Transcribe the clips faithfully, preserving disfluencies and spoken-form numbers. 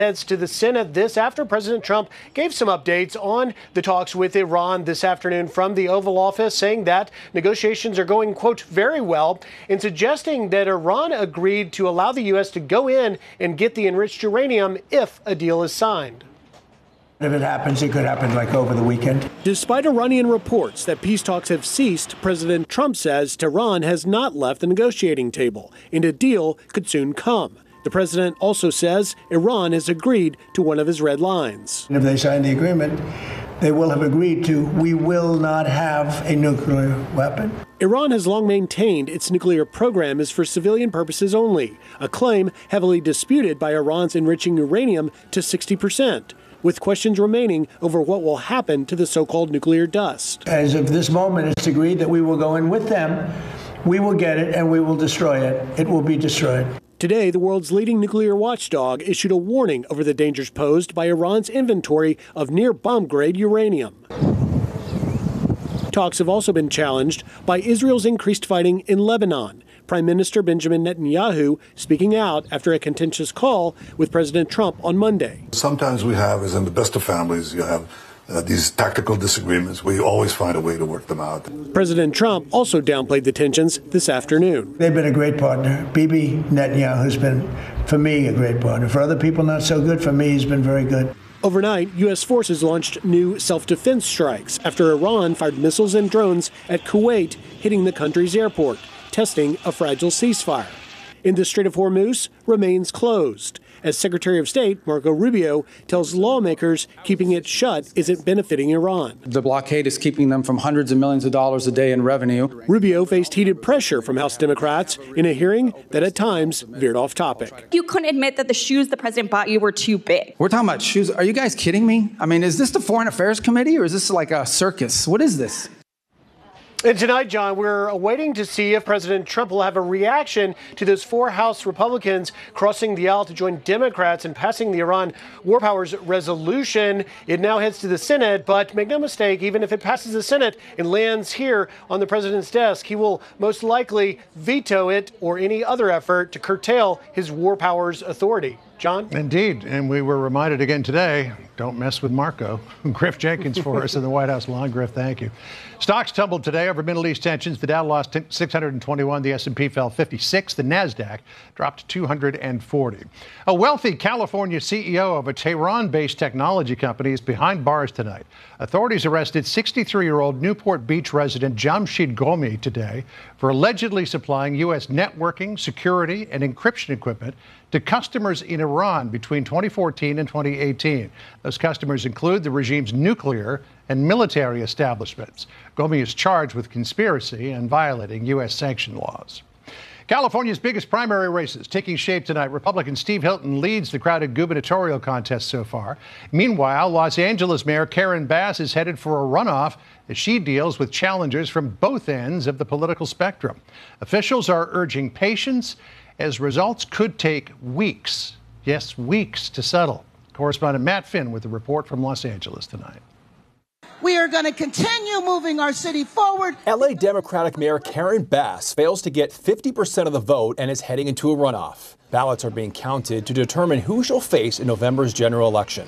Heads to the Senate this after President Trump gave some updates on the talks with Iran this afternoon from the Oval Office, saying that negotiations are going, quote, very well, and suggesting that Iran agreed to allow the U S to go in and get the enriched uranium if a deal is signed. If it happens, it could happen like over the weekend. Despite Iranian reports that peace talks have ceased, President Trump says Tehran has not left the negotiating table, and a deal could soon come. The president also says Iran has agreed to one of his red lines. If they sign the agreement, they will have agreed to, we will not have a nuclear weapon. Iran has long maintained its nuclear program is for civilian purposes only, a claim heavily disputed by Iran's enriching uranium to sixty percent, with questions remaining over what will happen to the so-called nuclear dust. As of this moment, it's agreed that we will go in with them, we will get it, and we will destroy it. It will be destroyed. Today, the world's leading nuclear watchdog issued a warning over the dangers posed by Iran's inventory of near-bomb-grade uranium. Talks have also been challenged by Israel's increased fighting in Lebanon. Prime Minister Benjamin Netanyahu speaking out after a contentious call with President Trump on Monday. Sometimes we have, as in the best of families, you have Uh, these tactical disagreements, we always find a way to work them out. President Trump also downplayed the tensions this afternoon. They've been a great partner. Bibi Netanyahu has been, for me, a great partner. For other people, not so good. For me, he's been very good. Overnight, U S forces launched new self-defense strikes after Iran fired missiles and drones at Kuwait, hitting the country's airport, testing a fragile ceasefire. In the Strait of Hormuz remains closed, as Secretary of State Marco Rubio tells lawmakers keeping it shut isn't benefiting Iran. The blockade is keeping them from hundreds of millions of dollars a day in revenue. Rubio faced heated pressure from House Democrats in a hearing that at times veered off topic. You couldn't admit that the shoes the president bought you were too big. We're talking about shoes. Are you guys kidding me? I mean, is this the Foreign Affairs Committee or is this like a circus? What is this? And tonight, John, we're awaiting to see if President Trump will have a reaction to those four House Republicans crossing the aisle to join Democrats in passing the Iran War Powers Resolution. It now heads to the Senate, but make no mistake, even if it passes the Senate and lands here on the president's desk, he will most likely veto it or any other effort to curtail his war powers authority. John? Indeed. And we were reminded again today, don't mess with Marco. Griff Jenkins for us in the White House lawn. Griff, thank you. Stocks tumbled today over Middle East tensions. The Dow lost six hundred twenty-one. The S and P fell fifty-six. The NASDAQ dropped two hundred forty. A wealthy California C E O of a Tehran-based technology company is behind bars tonight. Authorities arrested sixty-three-year-old Newport Beach resident Jamshid Gomi today for allegedly supplying U S networking, security, and encryption equipment to customers in Iran between twenty fourteen and twenty eighteen. Those customers include the regime's nuclear and military establishments. Gomi is charged with conspiracy and violating U S sanction laws. California's biggest primary races taking shape tonight. Republican Steve Hilton leads the crowded gubernatorial contest so far. Meanwhile, Los Angeles Mayor Karen Bass is headed for a runoff as she deals with challengers from both ends of the political spectrum. Officials are urging patience as results could take weeks, yes, weeks to settle. Correspondent Matt Finn with a report from Los Angeles tonight. We are going to continue moving our city forward. L A Democratic Mayor Karen Bass fails to get fifty percent of the vote and is heading into a runoff. Ballots are being counted to determine who she'll face in November's general election.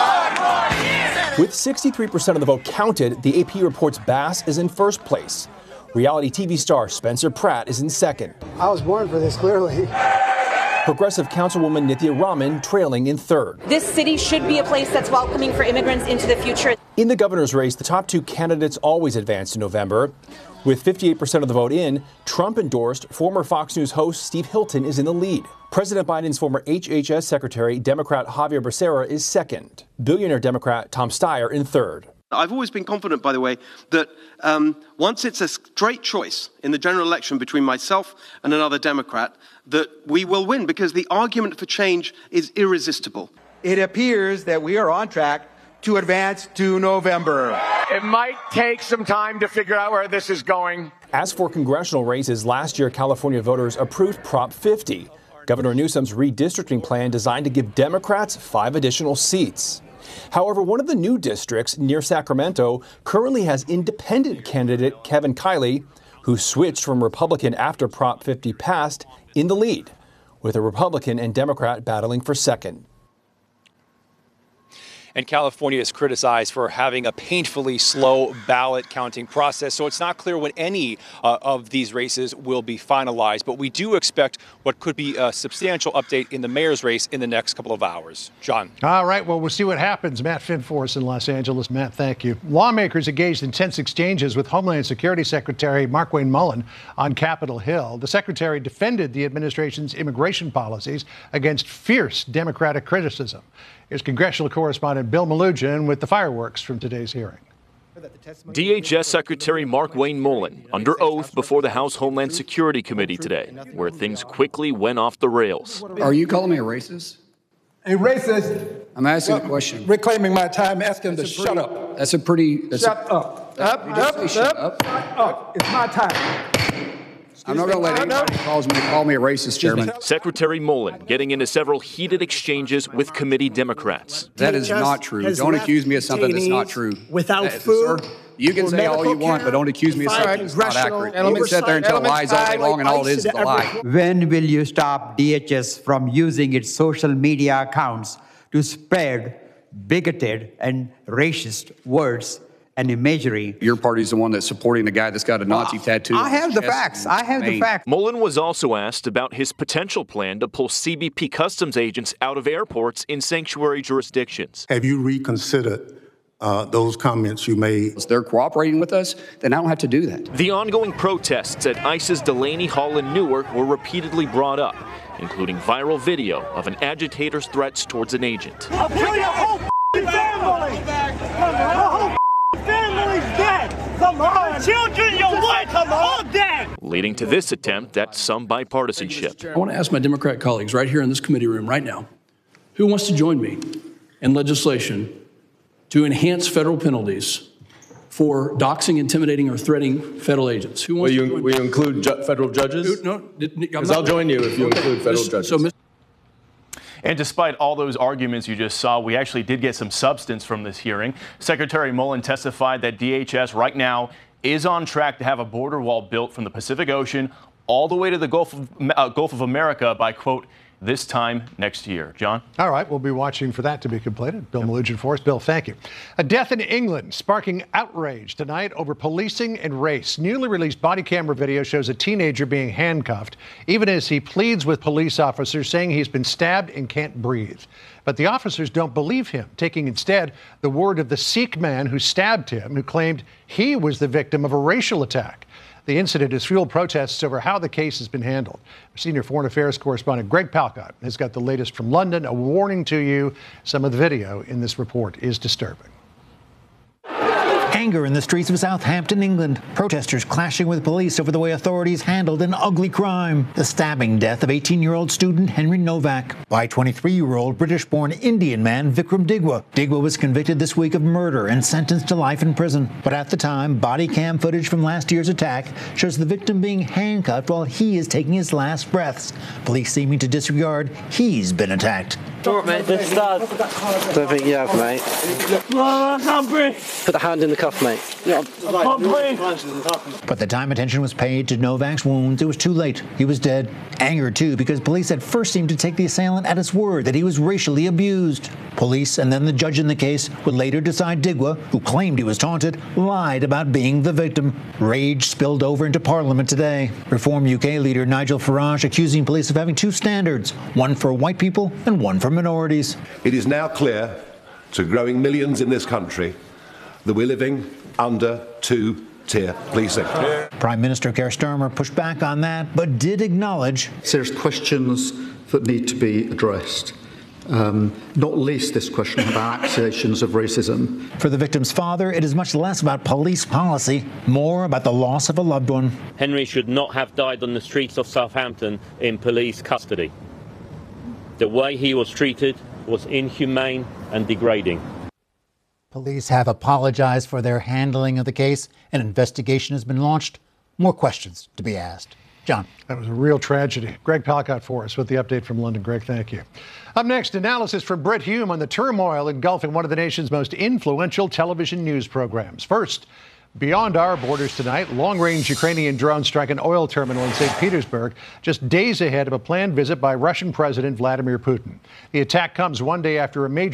With sixty-three percent of the vote counted, the A P reports Bass is in first place. Reality T V star Spencer Pratt is in second. I was born for this, clearly. Progressive Councilwoman Nithya Raman trailing in third. This city should be a place that's welcoming for immigrants into the future. In the governor's race, the top two candidates always advance in November. With fifty-eight percent of the vote in, Trump-endorsed former Fox News host Steve Hilton is in the lead. President Biden's former H H S Secretary, Democrat Javier Becerra, is second. Billionaire Democrat Tom Steyer in third. I've always been confident, by the way, that um, once it's a straight choice in the general election between myself and another Democrat, that we will win because the argument for change is irresistible. It appears that we are on track to advance to November. It might take some time to figure out where this is going. As for congressional races, last year California voters approved Prop fifty, Governor Newsom's redistricting plan designed to give Democrats five additional seats. However, one of the new districts near Sacramento currently has independent candidate Kevin Kiley, who switched from Republican after Prop fifty passed, in the lead, with a Republican and Democrat battling for second. and California is criticized for having a painfully slow ballot counting process. So it's not clear when any uh, of these races will be finalized, but we do expect what could be a substantial update in the mayor's race in the next couple of hours. John. All right, well, we'll see what happens. Matt Finn for us in Los Angeles. Matt, thank you. Lawmakers engaged in tense exchanges with Homeland Security Secretary Markwayne Mullin on Capitol Hill. The secretary defended the administration's immigration policies against fierce Democratic criticism. Here's congressional correspondent Bill Melugin with the fireworks from today's hearing. D H S Secretary Markwayne Mullin under oath before the House Homeland Security Committee today, where things quickly went off the rails. Are you calling me a racist? A racist? I'm asking well, a question. Reclaiming my time, asking him to that's shut pretty, up. That's a pretty... That's shut a, up. Up, up, up, shut up, up. up. It's my time. I'm not going to let anybody calls me, call me a racist, Chairman. Secretary Mullin getting into several heated exchanges with committee Democrats. That is not true. Don't accuse me of something that's not true. Without that, food, sir, you can say all you want, but don't accuse me of something that's not accurate. You can sit there and tell lies all day long, and all it is is a lie. When will you stop D H S from using its social media accounts to spread bigoted and racist words and imagery? Your party's the one that's supporting the guy that's got a Nazi well, tattoo. I have the facts. I have the facts. Mullin was also asked about his potential plan to pull C B P customs agents out of airports in sanctuary jurisdictions. Have you reconsidered uh, those comments you made? If they're cooperating with us, then I don't have to do that. The ongoing protests at ICE's Delaney Hall in Newark were repeatedly brought up, including viral video of an agitator's threats towards an agent. I'll kill your whole family! Your whole family's dead! Come on! Children, your wife, come on, dead! Leading to this attempt at some bipartisanship. I want to ask my Democrat colleagues right here in this committee room right now, who wants to join me in legislation to enhance federal penalties for doxing, intimidating, or threatening federal agents? Who wants will you, to will you include ju federal judges? No, because I'll join you if you okay. include federal so, judges. So, And despite all those arguments you just saw, we actually did get some substance from this hearing. Secretary Mullin testified that D H S right now is on track to have a border wall built from the Pacific Ocean all the way to the Gulf of, uh, Gulf of America by, quote, this time next year. John? All right, we'll be watching for that to be completed. Bill Melugin for us. Bill, thank you. A death in England sparking outrage tonight over policing and race. Newly released body camera video shows a teenager being handcuffed, even as he pleads with police officers, saying he's been stabbed and can't breathe. But the officers don't believe him, taking instead the word of the Sikh man who stabbed him, who claimed he was the victim of a racial attack. The incident has fueled protests over how the case has been handled. Senior foreign affairs correspondent Greg Palkot has got the latest from London. A warning to you, some of the video in this report is disturbing. Anger in the streets of Southampton, England. Protesters clashing with police over the way authorities handled an ugly crime. The stabbing death of eighteen-year-old student Henry Novak by twenty-three-year-old British-born Indian man Vikram Digwa. Digwa was convicted this week of murder and sentenced to life in prison. But at the time, body cam footage from last year's attack shows the victim being handcuffed while he is taking his last breaths. Police seeming to disregard he's been attacked. Don't mate. This dad. Don't think you have, mate. Oh, I can't breathe. Put the hand in the cuff, mate. Yeah, I can't breathe. But the time attention was paid to Novak's wounds, it was too late. He was dead. Anger, too, because police at first seemed to take the assailant at his word that he was racially abused. Police and then the judge in the case would later decide Digwa, who claimed he was taunted, lied about being the victim. Rage spilled over into Parliament today. Reform U K leader Nigel Farage accusing police of having two standards, one for white people and one for minorities. It is now clear to growing millions in this country that we're living under two-tier policing. Prime Minister Keir Starmer pushed back on that, but did acknowledge there's questions that need to be addressed. Um, not least this question about accusations of racism. For the victim's father, it is much less about police policy, more about the loss of a loved one. Henry should not have died on the streets of Southampton in police custody. The way he was treated was inhumane and degrading. Police have apologized for their handling of the case. An investigation has been launched. More questions to be asked. John. That was a real tragedy. Greg Palkot for us with the update from London. Greg, thank you. Up next, analysis from Brett Hume on the turmoil engulfing one of the nation's most influential television news programs. First, beyond our borders tonight, long-range Ukrainian drones strike an oil terminal in Saint Petersburg just days ahead of a planned visit by Russian President Vladimir Putin. The attack comes one day after a major